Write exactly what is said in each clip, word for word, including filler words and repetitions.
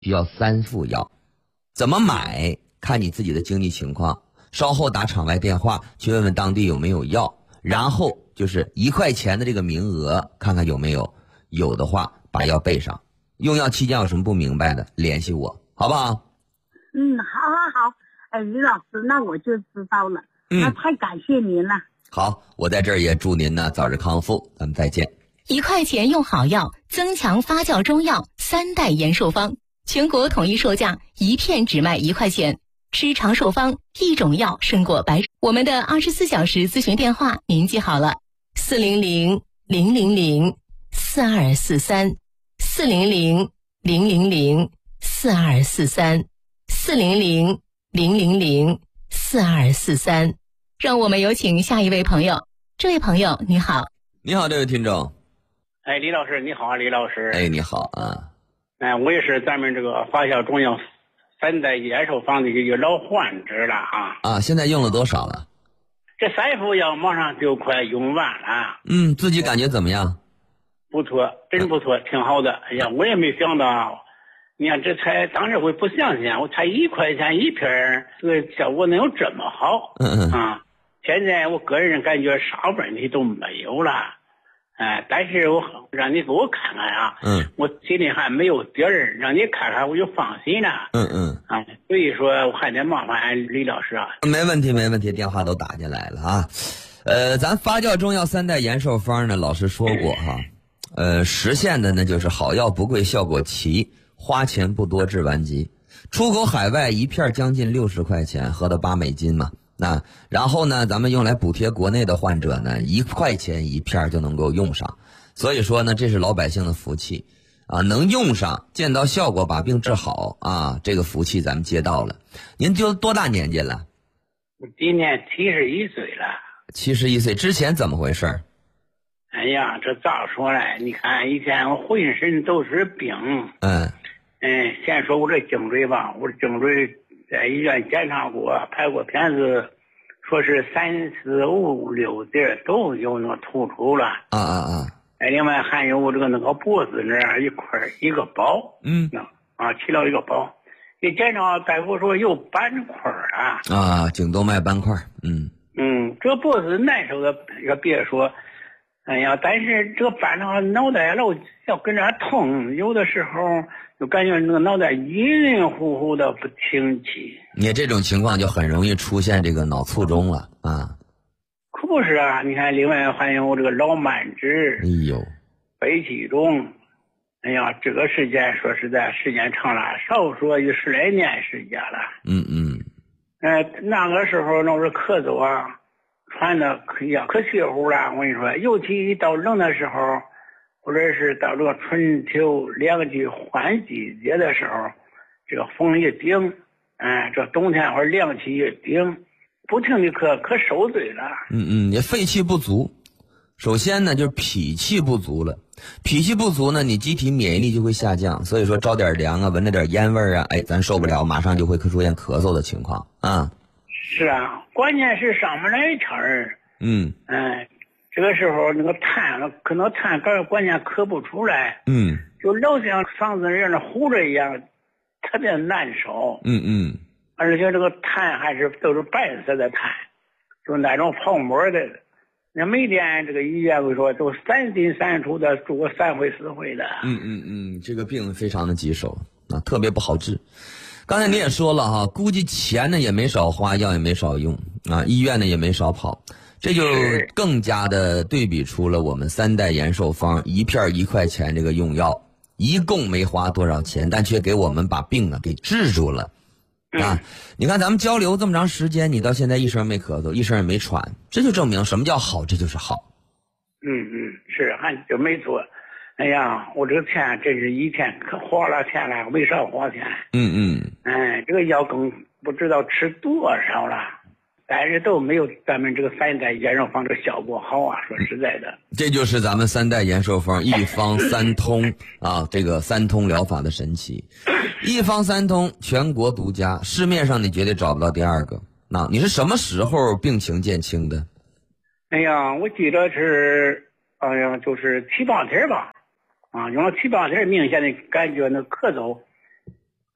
需要三副药。怎么买看你自己的经济情况，稍后打场外电话去问问当地有没有药，然后就是一块钱的这个名额看看有没有，有的话把药备上。用药期间有什么不明白的联系我，好不好？ 嗯，好好好。哎，李老师，那我就知道了。嗯，那太感谢您了。 好，我在这儿也祝您呢早日康复，咱们再见。 一块钱用好药，增强发酵中药三代延寿方，全国统一售价，一片只卖一块钱。吃长寿方，一种药胜过百。我们的二十四小时咨询电话您记好了：四零零零零零四二四三，四零零零零零四二四三，四零零零零零四二四三。让我们有请下一位朋友。这位朋友你好。 你好，这位听众。 哎，李老师你好啊，李老师。 哎，你好啊。 哎，我也是咱们这个发酵中药三代延寿方的一个老患者了啊。 啊，现在用了多少了？ 这三副药马上就快用完了。 嗯，自己感觉怎么样？ 不错，真不错，挺好的。哎呀，我也没想到，你看这才当时我不相信，我才一块钱一片，这个效果能有这么好。 嗯嗯啊，现在我个人感觉啥问题都没有了。哎，但是我让你给我看看啊， 嗯， 我心里还没有底儿，让你看看我就放心了。 嗯嗯， 啊，所以说我还得麻烦李老师啊。 没问题，没问题，电话都打进来了啊。呃，咱发酵中药三代延寿方呢，老师说过哈，呃，实现的呢就是好药不贵，效果齐，花钱不多，治顽疾。出口海外一片将近六十块钱，合到八美金嘛。那然后呢，咱们用来补贴国内的患者呢，一块钱一片就能够用上。所以说呢，这是老百姓的福气啊，能用上，见到效果，把病治好啊，这个福气咱们接到了。您就多大年纪了？ 我今年七十一岁了。 七十一岁之前怎么回事？ 哎呀，这咋说呢？你看一天我浑身都是病。 嗯嗯，先说我这颈椎吧，我这颈椎在医院检查过，拍过片子，说是三四五六点都有那个突出了。 啊啊啊！ 哎，另外还有这个那个脖子那儿一块一个包， 嗯， 啊，起了一个包。一检查，大夫说有斑块啊。 啊，颈动脉斑块。嗯嗯，这脖子难受的也别说，哎呀，但是这斑上脑袋老要跟着痛，有的时候就感觉那个脑袋晕晕乎乎的不清晰。 你这种情况就很容易出现这个脑卒中了啊。 可不是啊，你看另外还有这个脑慢支， 哎呦， 肺气肿。哎呀，这个时间说实在时间长了，少说有十来年时间了。 嗯嗯。 呃，那个时候那是咳嗽啊，喘的可呀可血乎了。我跟你说，尤其一到冷的时候，或者是到这个春秋两季换季节的时候，这个风一顶，哎，这冬天或者凉气一顶，不停的可可受罪了。 嗯嗯，也肺气不足。首先呢，就是脾气不足了。脾气不足呢，你机体免疫力就会下降，所以说着点凉啊，闻着点烟味啊，哎，咱受不了，马上就会出现咳嗽的情况啊。 是啊，关键是上不来气儿。 嗯， 哎，这个时候那个痰可能痰杆关键咳不出来。 嗯， 就老像嗓子让那糊着一样，特别难受。 嗯嗯， 而且这个痰还是都是白色的痰，就那种泡沫的。那每天这个医院会说都三进三出的，住个三回四回的。 嗯嗯嗯，这个病非常的棘手啊，特别不好治。刚才你也说了哈，估计钱呢也没少花，药也没少用啊，医院呢也没少跑，这就更加的对比出了我们三代延寿方一片一块钱这个用药，一共没花多少钱，但却给我们把病啊给治住了。啊，你看咱们交流这么长时间，你到现在一声没咳嗽，一声也没喘，这就证明什么叫好，这就是好。 嗯嗯，是，还就没错。哎呀，我这个钱真是一天可花了钱了，没少花钱。 嗯嗯。 哎，这个药更不知道吃多少了，但是都没有咱们这个三代延寿方这个效果好啊，说实在的。 这就是咱们三代延寿方一方三通啊，这个三通疗法的神奇。一方三通，全国独家，市面上你绝对找不到第二个。那你是什么时候病情见轻的？ 哎呀，我记得是，哎呀，就是七八天吧，啊，用了七八天，明显的感觉那咳嗽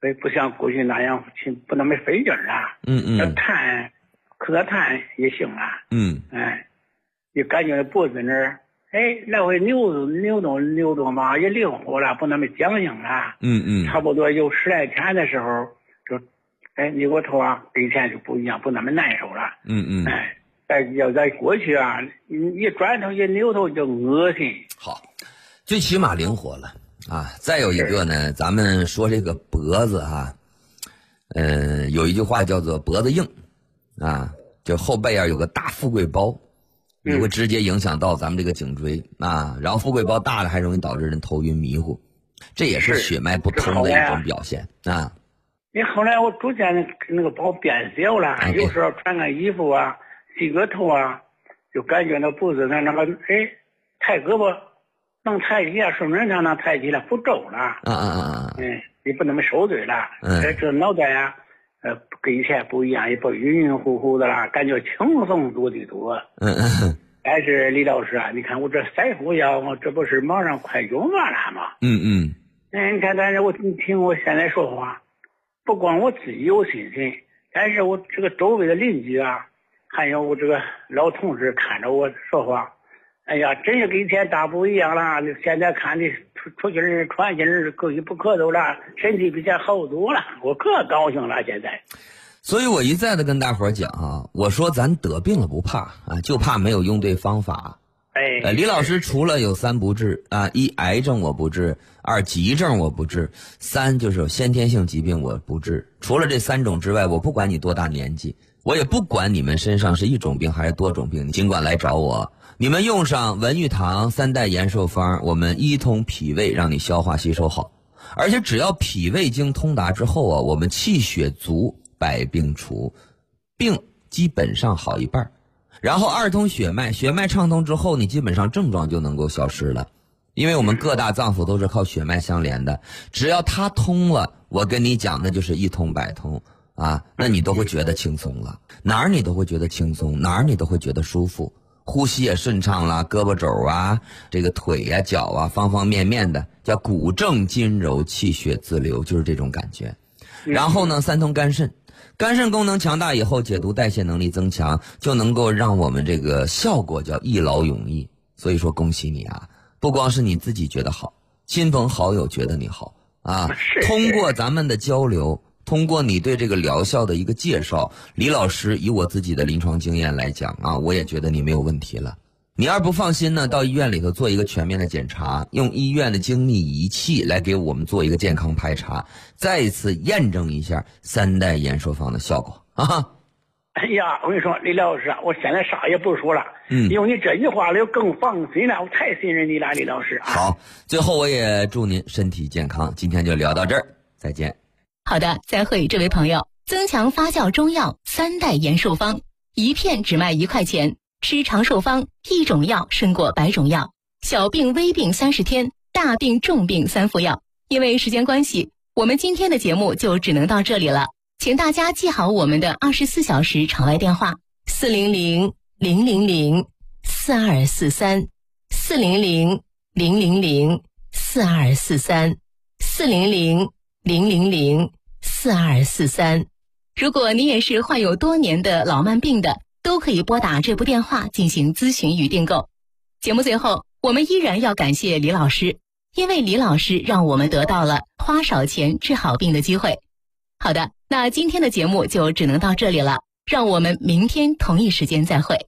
所以不像过去那样不那么费劲了。 嗯嗯。 要瘫，可瘫也行了。 嗯。 哎，你感觉脖子那儿，哎，来回扭扭动扭动吧，也灵活了，不那么僵硬了。 嗯嗯。 差不多有十来天的时候，就，哎，扭过头啊，跟以前就不一样，不那么难受了。 嗯嗯。 哎，在要在过去啊，一转头一扭头就恶心。 好，最起码灵活了。啊，再有一个呢，咱们说这个脖子啊，呃，有一句话叫做脖子硬，啊，就后背啊有个大富贵包，也会直接影响到咱们这个颈椎啊。然后富贵包大了，还容易导致人头晕迷糊，这也是血脉不通的一种表现啊。 你后来我逐渐的那个包变小了，啊、有时候穿个衣服啊，洗个头啊，就感觉那脖子那那个哎抬胳膊。能抬起啊，顺着上能抬起来，不皱了。 啊啊啊！ 嗯，也不那么受罪了。嗯，这脑袋啊，呃，跟以前不一样，也不晕晕乎乎的啦，感觉轻松多的多。 嗯嗯。 但是李老师啊，你看我这三副药，我这不是马上快用完了吗？ 嗯嗯。 哎，你看，但是我你听我现在说话，不光我自己有信心，但是我这个周围的邻居啊，还有我这个老同事看着我说话。哎呀，真是跟以前大不一样了。现在看的出出去人传进人可以不咳嗽了，身体比前好多了，我可高兴了。现在， 所以我一再的跟大伙儿讲啊，我说咱得病了不怕啊，就怕没有用对方法。 哎， 呃，李老师除了有三不治啊，一癌症我不治，二急症我不治，三就是有先天性疾病我不治。除了这三种之外，我不管你多大年纪，我也不管你们身上是一种病还是多种病，你尽管来找我。你们用上文玉堂三代延寿方，我们一通脾胃，让你消化吸收好。而且只要脾胃经通达之后啊，我们气血足，百病除，病基本上好一半。然后二通血脉，血脉畅通之后，你基本上症状就能够消失了。因为我们各大脏腑都是靠血脉相连的，只要它通了，我跟你讲的就是一通百通啊，那你都会觉得轻松了，哪儿你都会觉得轻松，哪儿你都会觉得舒服。呼吸也顺畅了，胳膊肘啊，这个腿呀、啊、脚啊，方方面面的，叫骨正筋柔，气血自流，就是这种感觉。然后呢，三通肝肾，肝肾功能强大以后，解毒代谢能力增强，就能够让我们这个效果叫一劳永逸。所以说，恭喜你啊！不光是你自己觉得好，亲朋好友觉得你好啊。通过咱们的交流。通过你对这个疗效的一个介绍，李老师以我自己的临床经验来讲啊，我也觉得你没有问题了。你要是不放心呢，到医院里头做一个全面的检查，用医院的精密仪器来给我们做一个健康排查，再一次验证一下三代延寿方的效果啊。 哎呀，我跟你说，李老师啊，我现在啥也不说了， 嗯， 因为你这句话了，我更放心了，我太信任你了，李老师啊。 好，最后我也祝您身体健康，今天就聊到这儿，再见。 好的，再会这位朋友。增强发酵中药三代延寿方，一片只卖一块钱，吃长寿方，一种药胜过百种药。小病微病三十天，大病重病三副药。因为时间关系，我们今天的节目就只能到这里了，请大家记好我们的二十四小时场外电话：四零零零零零四二四三，四零零零零零四二四三，四零零零零零四二四三。如果你也是患有多年的老慢病的，都可以拨打这部电话进行咨询与订购。节目最后，我们依然要感谢李老师，因为李老师让我们得到了花少钱治好病的机会。好的，那今天的节目就只能到这里了，让我们明天同一时间再会。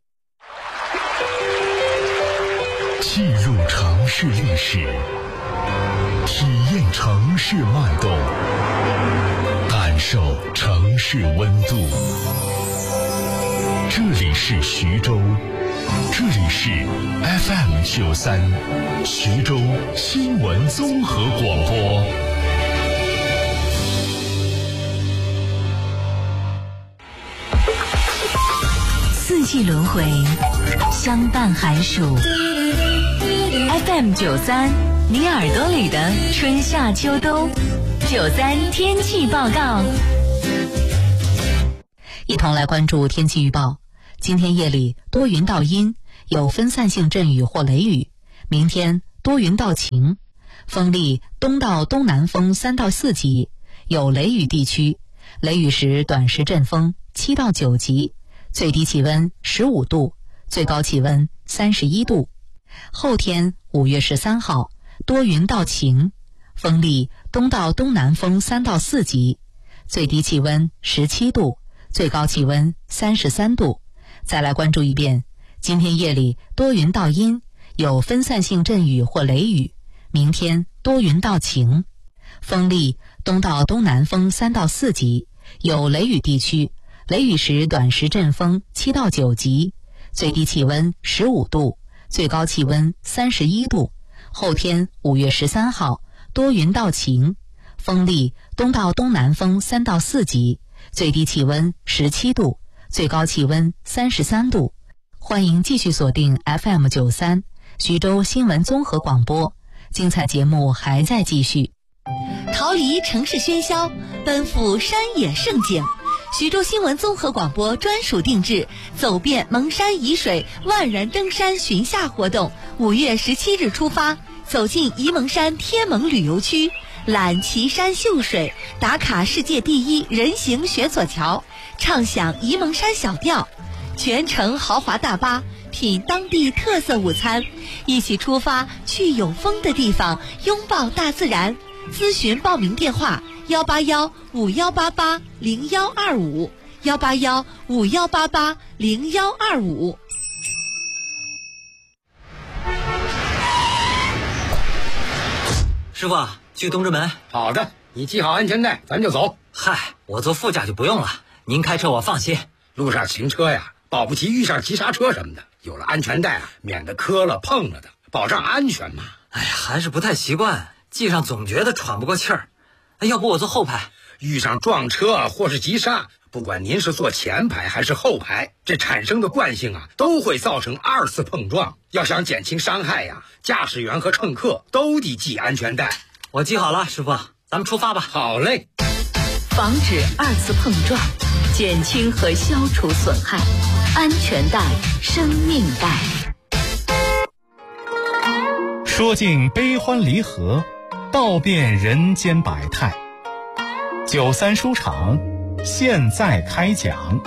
记录城市历史，体验城市脉动，感受城市温度。这里是徐州，这里是 F M 九三，徐州新闻综合广播。 四季轮回，相伴寒暑。F M 九三，你耳朵里的春夏秋冬。九三天气报告，一同来关注天气预报。今天夜里多云到阴，有分散性阵雨或雷雨。明天多云到晴，风力东到东南风三到四级， 有雷雨地区，雷雨时短时阵风七到九级，最低气温十五度，最高气温三十一度。后天五月十三号多云到晴，风力东到东南风三到四级，最低气温十七度，最高气温三十三度。再来关注一遍，今天夜里多云到阴，有分散性阵雨或雷雨，明天多云到晴，风力东到东南风三到四级，有雷雨地区，雷雨时短时阵风七到九级，最低气温十五度，最高气温三十一度。后天五月十三号多云到晴，风力东到东南风三到四级，最低气温十七度，最高气温三十三度。欢迎继续锁定 F M 九三徐州新闻综合广播，精彩节目还在继续。 逃离城市喧嚣，奔赴山野胜景。徐州新闻综合广播专属定制走遍蒙山沂水万人登山巡夏活动，五月十七日出发，走进沂蒙山天蒙旅游区，览奇山秀水，打卡世界第一人行悬索桥，畅享沂蒙山小调，全程豪华大巴，品当地特色午餐，一起出发去有风的地方，拥抱大自然。咨询报名电话：幺八幺五幺八八零幺二五，幺八幺五幺八八零幺二五。 师傅，去东直门。 好的，你系好安全带，咱就走。 嗨，我坐副驾就不用了，您开车我放心。 路上行车呀，保不齐遇上急刹车什么的，有了安全带啊，免得磕了碰了的，保障安全嘛。 哎呀，还是不太习惯，系上总觉得喘不过气儿。哎，要不我坐后排？ 遇上撞车或是急刹，不管您是坐前排还是后排，这产生的惯性啊，都会造成二次碰撞。要想减轻伤害呀，驾驶员和乘客都得系安全带。 我系好了，师傅，咱们出发吧。 好嘞。 防止二次碰撞，减轻和消除损害，安全带，生命带。 说尽悲欢离合，道遍人间百态。九三书场现在开讲。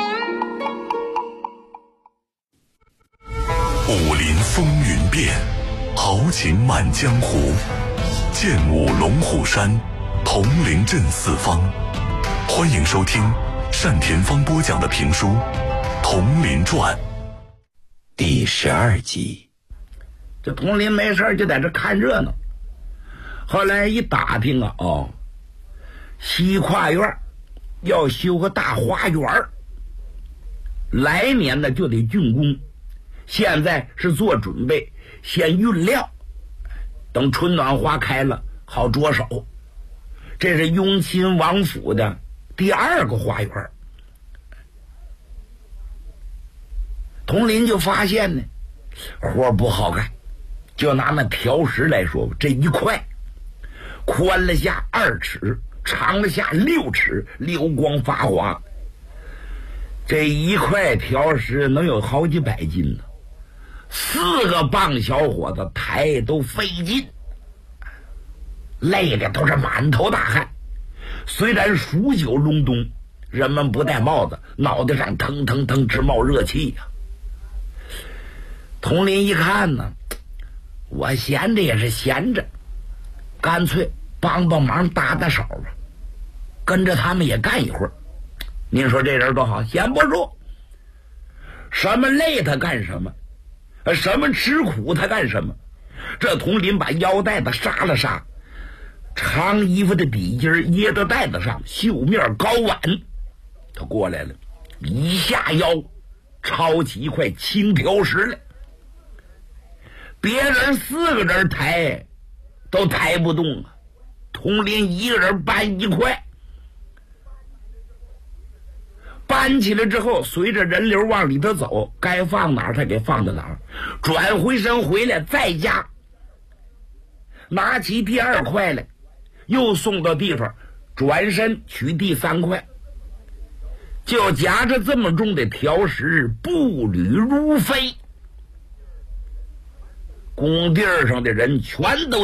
武林风云变，豪情满江湖。剑舞龙虎山，铜陵镇四方。欢迎收听单田芳播讲的评书《铜陵传》 第十二集。 这佟林没事就在这看热闹，后来一打听啊，哦，西跨院要修个大花园，来年呢就得竣工，现在是做准备，先运料，等春暖花开了好着手。这是雍亲王府的第二个花园。佟林就发现呢，活不好干。就拿那条石来说，这一块宽了下二尺，长了下六尺，流光发滑。这一块条石能有好几百斤呢，四个棒小伙子抬都费劲，累的都是满头大汗。虽然数九隆冬，人们不戴帽子，脑袋上腾腾腾直冒热气呀、啊。佟林一看呢，我闲着也是闲着，干脆帮帮忙搭搭手吧，跟着他们也干一会儿。您说这人多好，闲不住，什么累他干什么，什么吃苦他干什么。这佟林把腰带子杀了杀，长衣服的底襟掖到带子上，袖面高挽，他过来了，一下腰抄起一块青条石来。别人四个人抬都抬不动啊，佟林一个人搬一块，搬起来之后随着人流往里头走，该放哪儿他给放到哪儿，转回身回来再加，拿起第二块来又送到地方，转身取第三块，就夹着这么重的条石步履如飞。工地上的人全都